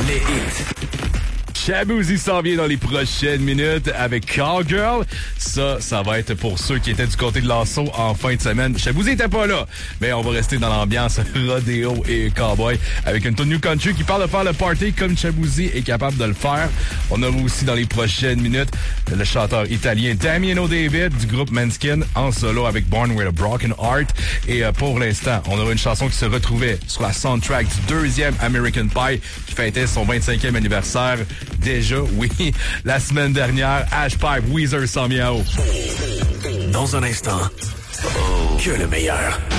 Les hits. Shaboozey s'en vient dans les prochaines minutes avec Cowgirl. Ça va être pour ceux qui étaient du côté de l'assaut en fin de semaine. Shaboozey était pas là, mais on va rester dans l'ambiance rodéo et cowboy avec une tune New Country qui parle de faire le party comme Shaboozey est capable de le faire. On aura aussi dans les prochaines minutes le chanteur italien Damiano David du groupe Manskin en solo avec Born with a Broken Heart. Et pour l'instant, on aura une chanson qui se retrouvait sur la soundtrack du deuxième American Pie qui fêtait son 25e anniversaire. Déjà, oui, la semaine dernière, Ashpipe, Weezer, Sans Miao. Dans un instant, que le meilleur.